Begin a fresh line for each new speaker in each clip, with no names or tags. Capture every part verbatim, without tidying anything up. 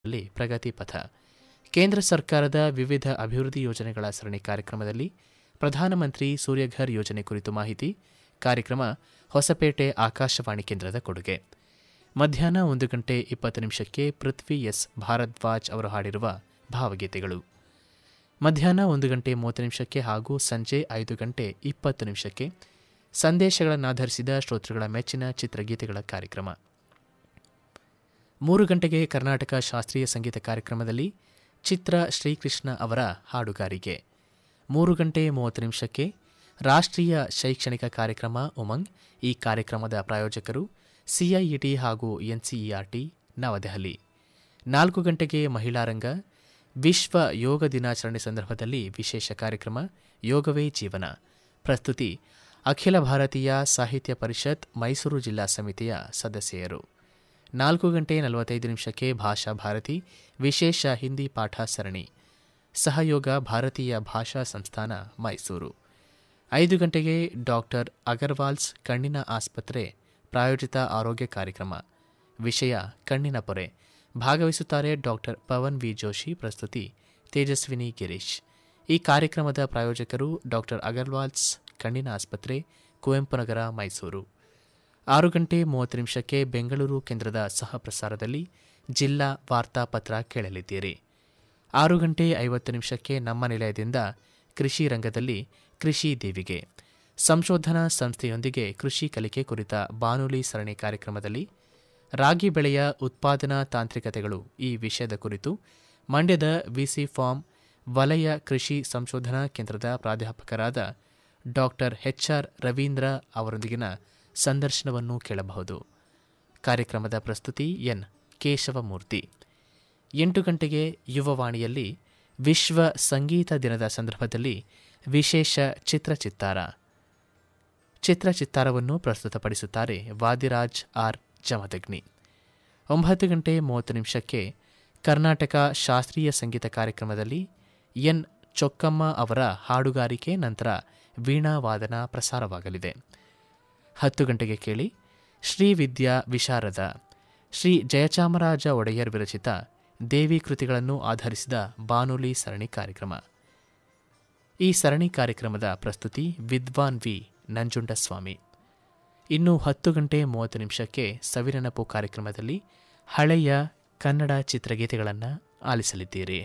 ಲ್ಲಿ ಪ್ರಗತಿ ಪಥ ಕೇಂದ್ರ ಸರ್ಕಾರದ ವಿವಿಧ ಅಭಿವೃದ್ಧಿ ಯೋಜನೆಗಳ ಸರಣಿ ಕಾರ್ಯಕ್ರಮದಲ್ಲಿ ಪ್ರಧಾನಮಂತ್ರಿ ಸೂರ್ಯಘರ್ ಯೋಜನೆ ಕುರಿತು ಮಾಹಿತಿ. ಕಾರ್ಯಕ್ರಮ ಹೊಸಪೇಟೆ ಆಕಾಶವಾಣಿ ಕೇಂದ್ರದ ಕೊಡುಗೆ. ಮಧ್ಯಾಹ್ನ ಒಂದು ಗಂಟೆ ಇಪ್ಪತ್ತು ನಿಮಿಷಕ್ಕೆ ಪೃಥ್ವಿ ಎಸ್ ಭಾರದ್ವಾಜ್ ಅವರು ಹಾಡಿರುವ ಭಾವಗೀತೆಗಳು. ಮಧ್ಯಾಹ್ನ ಒಂದು ಗಂಟೆ ಮೂವತ್ತು ನಿಮಿಷಕ್ಕೆ ಹಾಗೂ ಸಂಜೆ ಐದು ಗಂಟೆ ಇಪ್ಪತ್ತು ನಿಮಿಷಕ್ಕೆ ಸಂದೇಶಗಳನ್ನಾಧರಿಸಿದ ಶ್ರೋತೃಗಳ ಮೆಚ್ಚಿನ ಚಿತ್ರಗೀತೆಗಳ ಕಾರ್ಯಕ್ರಮ. ಮೂರು ಗಂಟೆಗೆ ಕರ್ನಾಟಕ ಶಾಸ್ತ್ರೀಯ ಸಂಗೀತ ಕಾರ್ಯಕ್ರಮದಲ್ಲಿ ಚಿತ್ರ ಶ್ರೀಕೃಷ್ಣ ಅವರ ಹಾಡುಗಾರಿಕೆ. ಮೂರು ಗಂಟೆ ಮೂವತ್ತು ನಿಮಿಷಕ್ಕೆ ರಾಷ್ಟ್ರೀಯ ಶೈಕ್ಷಣಿಕ ಕಾರ್ಯಕ್ರಮ ಉಮಂಗ್. ಈ ಕಾರ್ಯಕ್ರಮದ ಪ್ರಾಯೋಜಕರು ಸಿಐಇಟಿ ಹಾಗೂ ಎನ್ಸಿಇಆರ್ಟಿ ನವದೆಹಲಿ. ನಾಲ್ಕು ಗಂಟೆಗೆ ಮಹಿಳಾ ರಂಗ. ವಿಶ್ವ ಯೋಗ ದಿನಾಚರಣೆ ಸಂದರ್ಭದಲ್ಲಿ ವಿಶೇಷ ಕಾರ್ಯಕ್ರಮ ಯೋಗವೇ ಜೀವನ. ಪ್ರಸ್ತುತಿ ಅಖಿಲ ಭಾರತೀಯ ಸಾಹಿತ್ಯ ಪರಿಷತ್ ಮೈಸೂರು ಜಿಲ್ಲಾ ಸಮಿತಿಯ ಸದಸ್ಯರು. ನಾಲ್ಕು ಗಂಟೆ ನಲವತ್ತೈದು ನಿಮಿಷಕ್ಕೆ ಭಾಷಾ ಭಾರತಿ ವಿಶೇಷ ಹಿಂದಿ ಪಾಠ ಸರಣಿ. ಸಹಯೋಗ ಭಾರತೀಯ ಭಾಷಾ ಸಂಸ್ಥಾನ ಮೈಸೂರು. ಐದು ಗಂಟೆಗೆ ಡಾಕ್ಟರ್ ಅಗರ್ವಾಲ್ಸ್ ಕಣ್ಣಿನ ಆಸ್ಪತ್ರೆ ಪ್ರಾಯೋಜಿತ ಆರೋಗ್ಯ ಕಾರ್ಯಕ್ರಮ. ವಿಷಯ ಕಣ್ಣಿನ ಪೊರೆ. ಭಾಗವಹಿಸುತ್ತಾರೆ ಡಾಕ್ಟರ್ ಪವನ್ ವಿ ಜೋಶಿ. ಪ್ರಸ್ತುತಿ ತೇಜಸ್ವಿನಿ ಗಿರೀಶ್. ಈ ಕಾರ್ಯಕ್ರಮದ ಪ್ರಾಯೋಜಕರು ಡಾಕ್ಟರ್ ಅಗರ್ವಾಲ್ಸ್ ಕಣ್ಣಿನ ಆಸ್ಪತ್ರೆ, ಕುವೆಂಪು ನಗರ, ಮೈಸೂರು. ಆರು ಗಂಟೆ ಮೂವತ್ತು ನಿಮಿಷಕ್ಕೆ ಬೆಂಗಳೂರು ಕೇಂದ್ರದ ಸಹ ಪ್ರಸಾರದಲ್ಲಿ ಜಿಲ್ಲಾ ವಾರ್ತಾಪತ್ರ ಕೇಳಲಿದ್ದೀರಿ. ಆರು ಗಂಟೆ ಐವತ್ತು ನಿಮಿಷಕ್ಕೆ ನಮ್ಮ ನಿಲಯದಿಂದ ಕೃಷಿ ರಂಗದಲ್ಲಿ ಕೃಷಿ ದೇವಿಗೆ ಸಂಶೋಧನಾ ಸಂಸ್ಥೆಯೊಂದಿಗೆ ಕೃಷಿ ಕಲಿಕೆ ಕುರಿತ ಬಾನುಲಿ ಸರಣಿ ಕಾರ್ಯಕ್ರಮದಲ್ಲಿ ರಾಗಿ ಬೆಳೆಯ ಉತ್ಪಾದನಾ ತಾಂತ್ರಿಕತೆಗಳು ಈ ವಿಷಯದ ಕುರಿತು ಮಂಡ್ಯದ ವಿಸಿ ಫಾರ್ಮ್ ವಲಯ ಕೃಷಿ ಸಂಶೋಧನಾ ಕೇಂದ್ರದ ಪ್ರಾಧ್ಯಾಪಕರಾದ ಡಾಕ್ಟರ್ ಎಚ್ಆರ್ ರವೀಂದ್ರ ಅವರೊಂದಿಗಿನ ಸಂದರ್ಶನವನ್ನು ಕೇಳಬಹುದು. ಕಾರ್ಯಕ್ರಮದ ಪ್ರಸ್ತುತಿ ಎನ್ ಕೇಶವಮೂರ್ತಿ. ಎಂಟು ಗಂಟೆಗೆ ಯುವವಾಣಿಯಲ್ಲಿ ವಿಶ್ವ ಸಂಗೀತ ದಿನದ ಸಂದರ್ಭದಲ್ಲಿ ವಿಶೇಷ ಚಿತ್ರಚಿತ್ತಾರ ಚಿತ್ರಚಿತ್ತಾರವನ್ನು ಪ್ರಸ್ತುತಪಡಿಸುತ್ತಾರೆ ವಾದಿರಾಜ್ ಆರ್ ಜಮದಗ್ನಿ. ಒಂಬತ್ತು ಗಂಟೆ ಮೂವತ್ತು ನಿಮಿಷಕ್ಕೆ ಕರ್ನಾಟಕ ಶಾಸ್ತ್ರೀಯ ಸಂಗೀತ ಕಾರ್ಯಕ್ರಮದಲ್ಲಿ ಎನ್ ಚೊಕ್ಕಮ್ಮ ಅವರ ಹಾಡುಗಾರಿಕೆ ನಂತರ ವೀಣಾ ವಾದನ ಪ್ರಸಾರವಾಗಲಿದೆ. ಹತ್ತು ಗಂಟೆಗೆ ಕೇಳಿ ಶ್ರೀ ವಿದ್ಯಾ ವಿಶಾರದ ಶ್ರೀ ಜಯಚಾಮರಾಜ ಒಡೆಯರ್ ವಿರಚಿತ ದೇವಿ ಕೃತಿಗಳನ್ನು ಆಧರಿಸಿದ ಬಾನುಲಿ ಸರಣಿ ಕಾರ್ಯಕ್ರಮ. ಈ ಸರಣಿ ಕಾರ್ಯಕ್ರಮದ ಪ್ರಸ್ತುತಿ ವಿದ್ವಾನ್ ವಿ ನಂಜುಂಡಸ್ವಾಮಿ. ಇನ್ನು ಹತ್ತು ಗಂಟೆ ಮೂವತ್ತು ನಿಮಿಷಕ್ಕೆ ಸವಿನೆನಪು ಕಾರ್ಯಕ್ರಮದಲ್ಲಿ ಹಳೆಯ ಕನ್ನಡ ಚಿತ್ರಗೀತೆಗಳನ್ನು ಆಲಿಸಲಿದ್ದೀರಿ.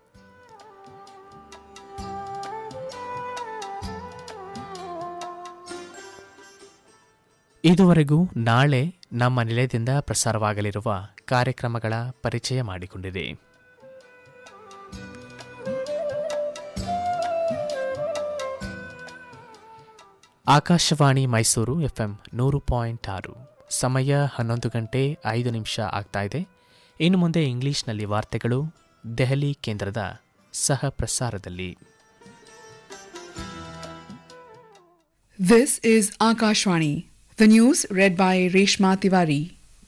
ಇದುವರೆಗೂ ನಾಳೆ ನಮ್ಮ ನಿಲಯದಿಂದ ಪ್ರಸಾರವಾಗಲಿರುವ ಕಾರ್ಯಕ್ರಮಗಳ ಪರಿಚಯ ಮಾಡಿಕೊಂಡಿದೆ. ಆಕಾಶವಾಣಿ ಮೈಸೂರು ಎಫ್ಎಂ ನೂರು ಪಾಯಿಂಟ್ ಆರು. ಸಮಯ ಹನ್ನೊಂದು ಗಂಟೆ ಐದು ನಿಮಿಷ ಆಗ್ತಾ ಇದೆ. ಇನ್ನು ಮುಂದೆ ಇಂಗ್ಲಿಷ್ನಲ್ಲಿ ವಾರ್ತೆಗಳು ದೆಹಲಿ ಕೇಂದ್ರದ ಸಹ ಪ್ರಸಾರದಲ್ಲಿ.
This is Akashvani. The news read by Reshma Tiwari.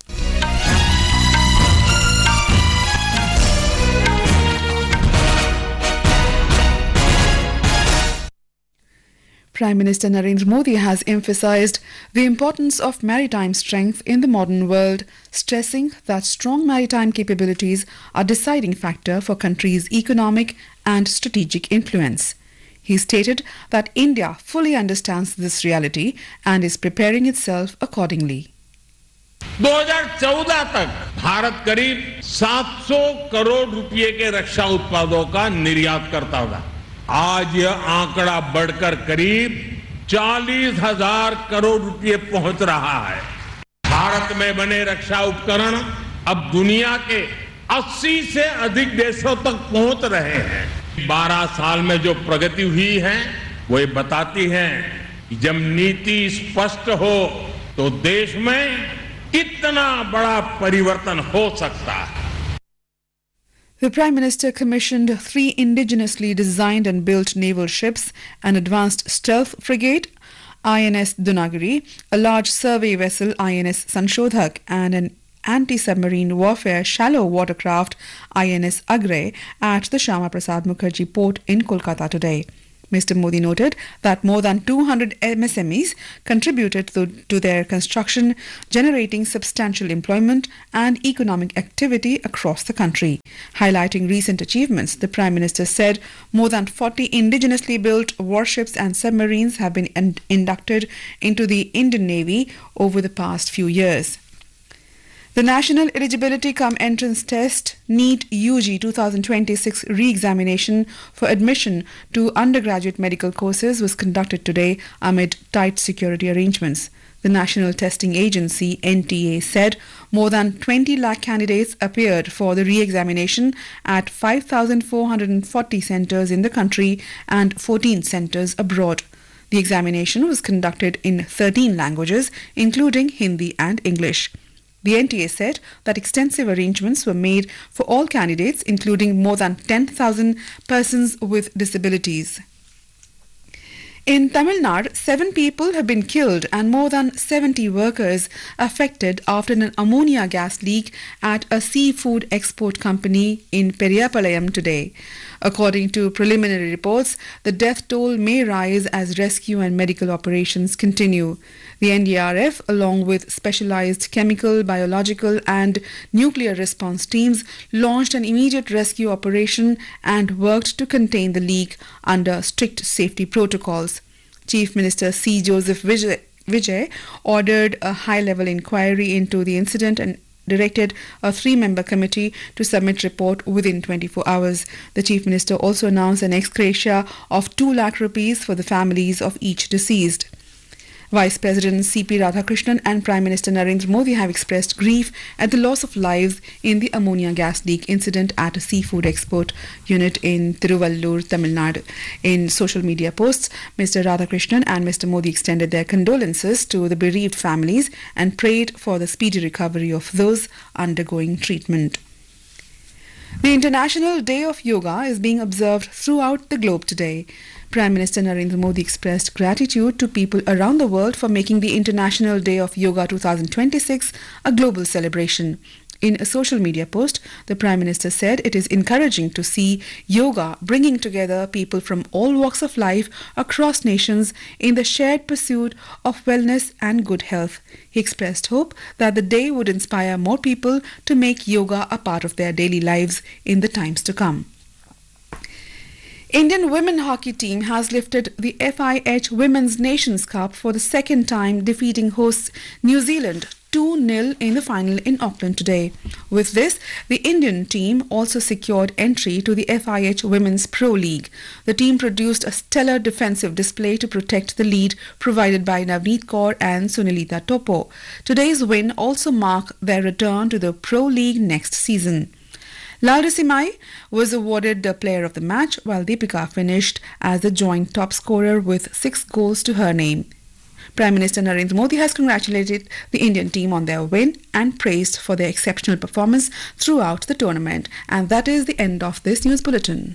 Prime Minister Narendra Modi has emphasized the importance of maritime strength in the modern world, stressing that strong maritime capabilities are a deciding factor for countries' economic and strategic influence. He stated that India fully understands this reality and is preparing itself accordingly.
दो हज़ार चौदह तक भारत करीब सात सौ करोड़ रुपए के रक्षा उत्पादों का निर्यात करता था. आज यह आंकड़ा बढ़कर करीब चालीस हजार करोड़ रुपए पहुंच रहा है. भारत में बने रक्षा उपकरण अब दुनिया के अस्सी से अधिक देशों तक पहुंच रहे हैं. बारह साल में जो प्रगति हुई है वो ये बताती है कि जब नीति स्पष्ट हो तो देश में कितना बड़ा परिवर्तन हो सकता है.
The Prime Minister commissioned three indigenously designed and built naval ships, an advanced stealth frigate, I N S Dunagiri, a large survey vessel I N S Sanshodhak, and an anti-submarine warfare shallow watercraft I N S Agre at the Shyama Prasad Mukherjee port in Kolkata today. Mister Modi noted that more than two hundred M S M Es contributed to, to their construction, generating substantial employment and economic activity across the country. Highlighting recent achievements, the Prime Minister said more than forty indigenously built warships and submarines have been in- inducted into the Indian Navy over the past few years. The National Eligibility Cum Entrance Test NEET U G twenty twenty-six re-examination for admission to undergraduate medical courses was conducted today amid tight security arrangements. The National Testing Agency N T A said more than twenty lakh candidates appeared for the re-examination at five thousand four hundred forty centres in the country and fourteen centres abroad. The examination was conducted in thirteen languages, including Hindi and English. The N T A said that extensive arrangements were made for all candidates, including more than ten thousand persons with disabilities. In Tamil Nadu, seven people have been killed and more than seventy workers affected after an ammonia gas leak at a seafood export company in Periyapalayam today. According to preliminary reports, the death toll may rise as rescue and medical operations continue. The N D R F, along with specialized chemical, biological and nuclear response teams, launched an immediate rescue operation and worked to contain the leak under strict safety protocols. Chief Minister C. Joseph Vijay, Vijay ordered a high-level inquiry into the incident and directed a three-member committee to submit report within twenty-four hours. The Chief Minister also announced an ex gratia of two lakh rupees for the families of each deceased. Vice President C P Radhakrishnan and Prime Minister Narendra Modi have expressed grief at the loss of lives in the ammonia gas leak incident at a seafood export unit in Tiruvallur, Tamil Nadu. In social media posts, Mister Radhakrishnan and Mister Modi extended their condolences to the bereaved families and prayed for the speedy recovery of those undergoing treatment. The International Day of Yoga is being observed throughout the globe today. Prime Minister Narendra Modi expressed gratitude to people around the world for making the International Day of Yoga twenty twenty-six a global celebration. In a social media post, the Prime Minister said it is encouraging to see yoga bringing together people from all walks of life across nations in the shared pursuit of wellness and good health. He expressed hope that the day would inspire more people to make yoga a part of their daily lives in the times to come. Indian women hockey team has lifted the F I H Women's Nations Cup for the second time, defeating hosts New Zealand two nil in the final in Auckland today. With this, the Indian team also secured entry to the F I H Women's Pro League. The team produced a stellar defensive display to protect the lead provided by Navneet Kaur and Sunilita Topo. Today's win also marked their return to the Pro League next season. Lalrisi Mai was awarded the player of the match, while Deepika finished as the joint top scorer with six goals to her name. Prime Minister Narendra Modi has congratulated the Indian team on their win and praised for their exceptional performance throughout the tournament. And that is the end of this news bulletin.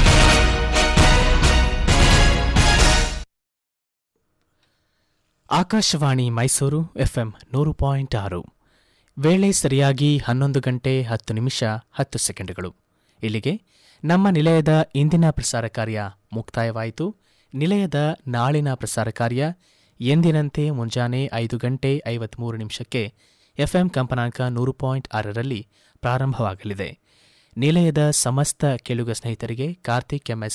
Akashvani Mysuru FM ನೂರು point ಆರು. ವೇಳೆ ಸರಿಯಾಗಿ ಹನ್ನೊಂದು ಗಂಟೆ ಹತ್ತು ನಿಮಿಷ ಹತ್ತು ಸೆಕೆಂಡುಗಳು. ಇಲ್ಲಿಗೆ ನಮ್ಮ ನಿಲಯದ ಇಂದಿನ ಪ್ರಸಾರ ಕಾರ್ಯ ಮುಕ್ತಾಯವಾಯಿತು. ನಿಲಯದ ನಾಳಿನ ಪ್ರಸಾರ ಕಾರ್ಯ ಎಂದಿನಂತೆ ಮುಂಜಾನೆ ಐದು ಗಂಟೆ ಐವತ್ಮೂರು ನಿಮಿಷಕ್ಕೆ ಎಫ್ಎಂ ಕಂಪನಾಂಕ ನೂರು ಪಾಯಿಂಟ್ ಆರರಲ್ಲಿ ಪ್ರಾರಂಭವಾಗಲಿದೆ. ನಿಲಯದ ಸಮಸ್ತ ಕೇಳುಗ ಸ್ನೇಹಿತರಿಗೆ ಕಾರ್ತಿಕ್ ಎಂಎಸ್